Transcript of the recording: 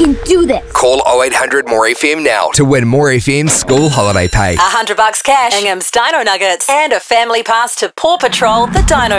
can do this. Call 0800 More FM now to win More FM's school holiday pay. $100 cash, Ingham's Dino Nuggets, and a family pass to Paw Patrol, the Dino